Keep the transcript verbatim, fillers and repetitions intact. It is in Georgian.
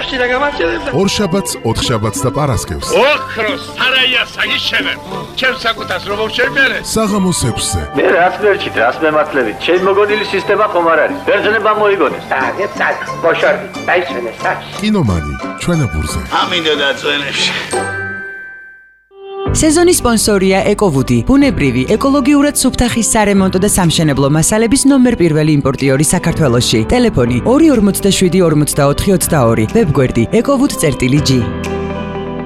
კავშირა გამარჯვებდა. ორშაბათს, ოთხშაბათს და პარასკევს. ოქროს, სარაია საგიშევებ. ჩემს საკუთას რომ შევმერე. საღამოს ექვსზე. მე რაც მერჩით, რაც მემართლებით, ჩემი მოგონილი სისტემა ხომ არ არის. ბერძნება მოიგონეს. დაგეთ სად, ბოშორდი, დაისვენე სად. კინომანი, ჩვენებურზე. ამინდო დაწვენებში. სეზონის სპონსორია ეკოვუდი, ბუნებრივი, ეკოლოგიურად სუფთახის სარემონტო და სამშენებლო მასალების ნომერ პირველი იმპორტიორი საქართველოში. ტელეფონი ორი ორმოცდაშვიდი ორმოცდაოთხი ოცდაორი, ვებგვერდი ეკოვუდ წერტილი ჯი.